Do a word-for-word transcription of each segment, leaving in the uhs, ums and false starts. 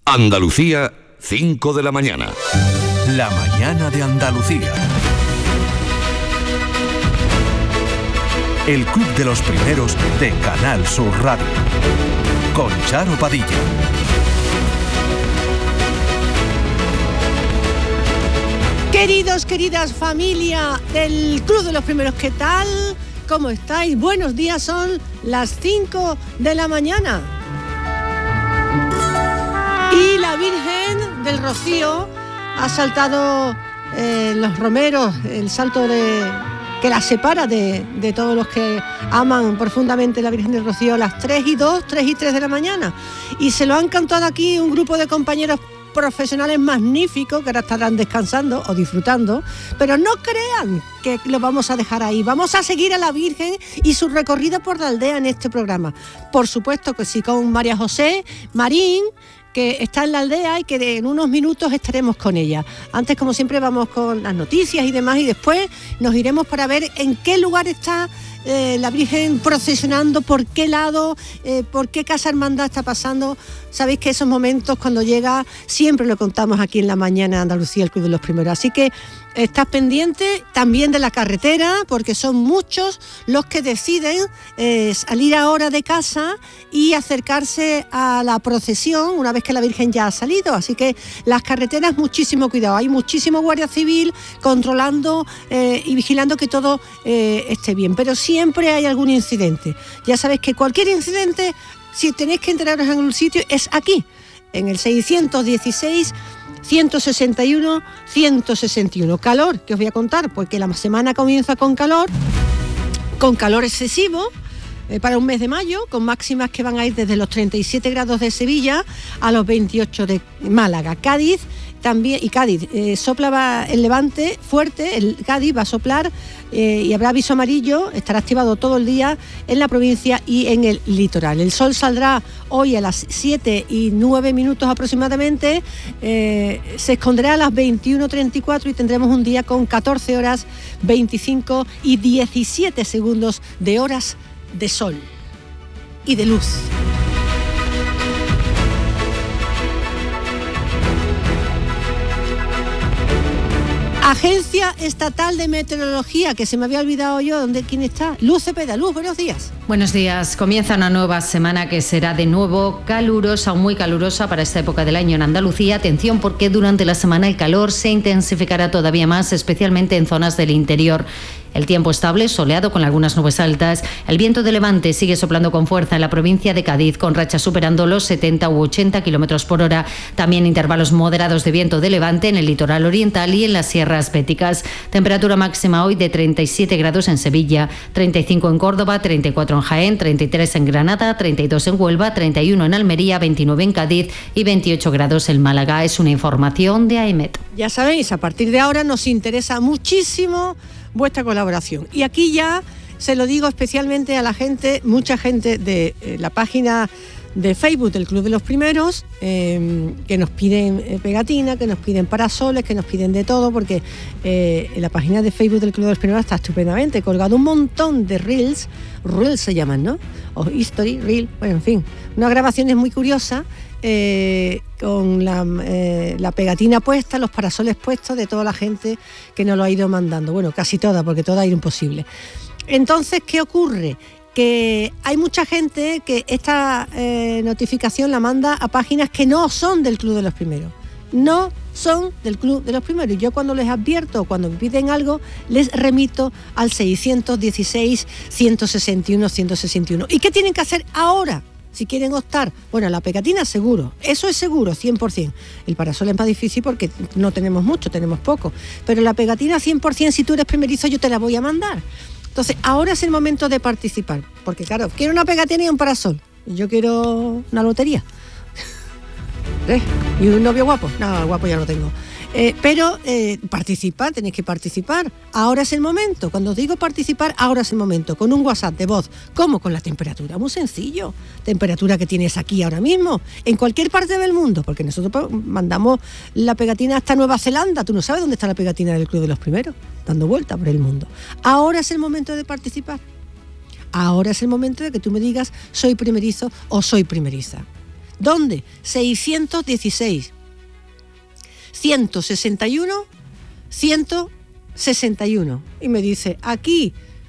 Andalucía, cinco de la mañana. La mañana de Andalucía. El Club de los Primeros de Canal Sur Radio. Con Charo Padilla. Queridos, queridas familia del Club de los Primeros, ¿qué tal? ¿Cómo estáis? Buenos días, son las cinco de la mañana. Y la Virgen del Rocío ha saltado eh, los romeros, el salto de, que la separa de, de todos los que aman profundamente la Virgen del Rocío, a las tres y dos, tres y tres de la mañana. Y se lo han cantado aquí un grupo de compañeros profesionales magníficos que ahora estarán descansando o disfrutando, pero no crean que lo vamos a dejar ahí. Vamos a seguir a la Virgen y su recorrido por la aldea en este programa. Por supuesto que sí, con María José Marín, que está en la aldea y que en unos minutos estaremos con ella. Antes, como siempre, vamos con las noticias y demás, y después nos iremos para ver en qué lugar está eh, la Virgen procesionando, por qué lado, eh, por qué casa hermandad está pasando. Sabéis que esos momentos, cuando llega, siempre lo contamos aquí en la mañana de Andalucía, el Club de los Primeros. Así que estás pendiente también de la carretera, porque son muchos los que deciden eh, salir ahora de casa y acercarse a la procesión una vez que la Virgen ya ha salido. Así que las carreteras, muchísimo cuidado. Hay muchísimo guardia civil controlando eh, y vigilando que todo eh, esté bien. Pero siempre hay algún incidente. Ya sabéis que cualquier incidente, si tenéis que enteraros en un sitio, es aquí, en el seiscientos dieciséis, ciento sesenta y uno, ciento sesenta y uno. Calor, que os voy a contar, porque la semana comienza con calor, con calor excesivo, eh, para un mes de mayo, con máximas que van a ir desde los treinta y siete grados de Sevilla a los veintiocho de Málaga. Cádiz también, y Cádiz, eh, sopla va el levante fuerte, el Cádiz va a soplar eh, y habrá aviso amarillo, estará activado todo el día en la provincia y en el litoral. El sol saldrá hoy a las siete y nueve minutos aproximadamente, eh, se esconderá a las veintiuno treinta y cuatro y tendremos un día con catorce horas, veinticinco y diecisiete segundos de horas de sol y de luz. Agencia Estatal de Meteorología, que se me había olvidado yo, ¿dónde, quién está? Luz Cepeda. Luz, buenos días. Buenos días. Comienza una nueva semana que será de nuevo calurosa, muy calurosa para esta época del año en Andalucía. Atención, porque durante la semana el calor se intensificará todavía más, especialmente en zonas del interior. El tiempo estable, soleado con algunas nubes altas. El viento de levante sigue soplando con fuerza en la provincia de Cádiz, con rachas superando los setenta u ochenta kilómetros por hora. También intervalos moderados de viento de levante en el litoral oriental y en las sierras béticas. Temperatura máxima hoy de treinta y siete grados en Sevilla, treinta y cinco en Córdoba, treinta y cuatro en Jaén, treinta y tres en Granada, treinta y dos en Huelva, treinta y uno en Almería, veintinueve en Cádiz y veintiocho grados en Málaga. Es una información de AEMET. Ya sabéis, a partir de ahora nos interesa muchísimo vuestra colaboración. Y aquí ya se lo digo especialmente a la gente, mucha gente de eh, la página de Facebook del Club de los Primeros, eh, que nos piden eh, pegatina, que nos piden parasoles, que nos piden de todo, porque eh, en la página de Facebook del Club de los Primeros está estupendamente colgado un montón de reels, reels se llaman, ¿no? O history, reel, bueno, en fin, unas grabaciones muy curiosas, Eh, con la, eh, la pegatina puesta, los parasoles puestos de toda la gente que nos lo ha ido mandando. Bueno, casi toda, porque toda ha ido imposible. Entonces, ¿qué ocurre? Que hay mucha gente que esta eh, notificación la manda a páginas que no son del Club de los Primeros. No son del Club de los Primeros. Y yo cuando les advierto, cuando me piden algo, les remito al seiscientos dieciséis, ciento sesenta y uno, ciento sesenta y uno. ¿Y qué tienen que hacer ahora? Si quieren optar, bueno, la pegatina seguro, eso es seguro, cien por ciento. El parasol es más difícil porque no tenemos mucho, tenemos poco. Pero la pegatina cien por ciento, si tú eres primerizo, yo te la voy a mandar. Entonces, ahora es el momento de participar. Porque claro, quiero una pegatina y un parasol. Y yo quiero una lotería. ¿Eh? ¿Y un novio guapo? No, guapo ya no tengo. Eh, pero eh, participar, tenéis que participar. Ahora es el momento. Cuando os digo participar, ahora es el momento. Con un WhatsApp de voz. ¿Cómo? Con la temperatura. Muy sencillo. Temperatura que tienes aquí ahora mismo. En cualquier parte del mundo. Porque nosotros mandamos la pegatina hasta Nueva Zelanda. Tú no sabes dónde está la pegatina del Club de los Primeros. Dando vuelta por el mundo. Ahora es el momento de participar. Ahora es el momento de que tú me digas soy primerizo o soy primeriza. ¿Dónde? seiscientos dieciséis, ciento sesenta y uno, ciento sesenta y uno. Y me dice, aquí,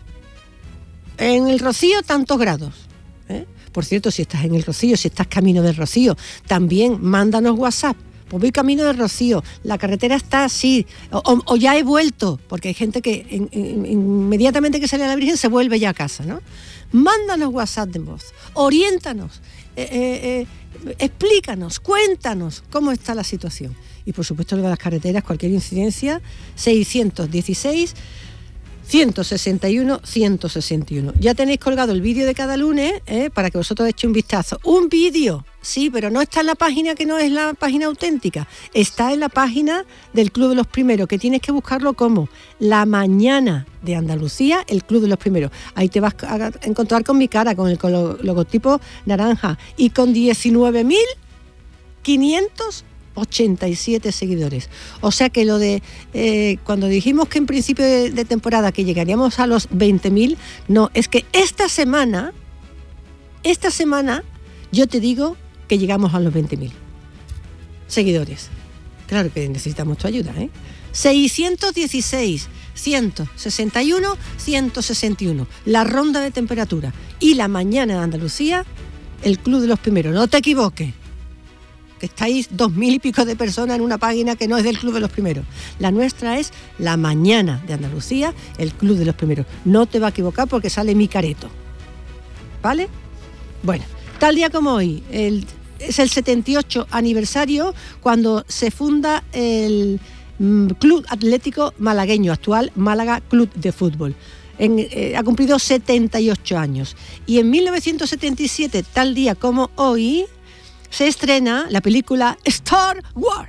en el Rocío, tantos grados. ¿eh? Por cierto, si estás en el Rocío, si estás camino del Rocío, también mándanos WhatsApp. Pues voy camino del Rocío, la carretera está así, o, o, o ya he vuelto, porque hay gente que en, en, inmediatamente que sale a la Virgen se vuelve ya a casa, ¿no? Mándanos WhatsApp de voz, oriéntanos, eh, eh, eh, explícanos, cuéntanos cómo está la situación. Y por supuesto lo de las carreteras, cualquier incidencia, seiscientos dieciséis, ciento sesenta y uno, ciento sesenta y uno. Ya tenéis colgado el vídeo de cada lunes eh, para que vosotros echéis un vistazo. Un vídeo, sí, pero no está en la página que no es la página auténtica. Está en la página del Club de los Primeros, que tienes que buscarlo como La Mañana de Andalucía, el Club de los Primeros. Ahí te vas a encontrar con mi cara, con el logotipo naranja y con diecinueve mil quinientos ochenta y siete seguidores. O sea que lo de eh, cuando dijimos que en principio de, de temporada que llegaríamos a los veinte mil, no, es que esta semana, esta semana yo te digo que llegamos a los veinte mil seguidores. Claro que necesitamos tu ayuda, ¿eh? seiscientos dieciséis, ciento sesenta y uno, ciento sesenta y uno. La ronda de temperatura. Y La Mañana de Andalucía, el Club de los Primeros. No te equivoques, que estáis dos mil y pico de personas en una página que no es del Club de los Primeros. La nuestra es La Mañana de Andalucía, el Club de los Primeros. No te va a equivocar porque sale mi careto. ¿Vale? Bueno, tal día como hoy, el, es el setenta y ocho aniversario cuando se funda el mm, Club Atlético Malagueño, actual Málaga Club de Fútbol. En, eh, ha cumplido setenta y ocho años. Y en mil novecientos setenta y siete, tal día como hoy, se estrena la película Star Wars.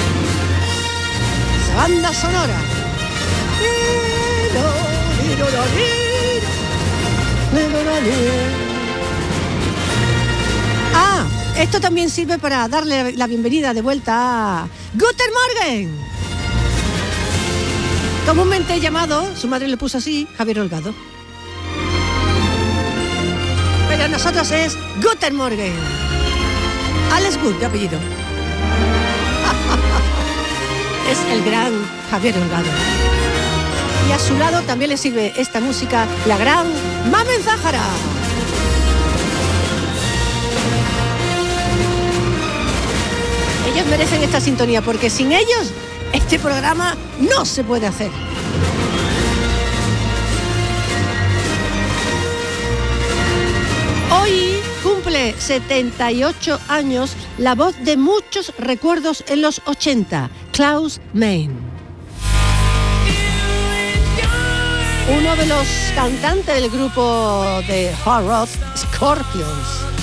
Esa banda sonora. Ah, esto también sirve para darle la bienvenida de vuelta a Guten Morgen, comúnmente llamado, su madre le puso así, Javier Holgado. Pero nosotros es Guten Morgen. Alex Good, de apellido. Es el gran Javier Holgado. Y a su lado también le sirve esta música la gran Mamen Zahara. Ellos merecen esta sintonía porque sin ellos este programa no se puede hacer. Hoy cumple setenta y ocho años la voz de muchos recuerdos en los ochenta, Klaus Meine. Uno de los cantantes del grupo de hard rock Scorpions.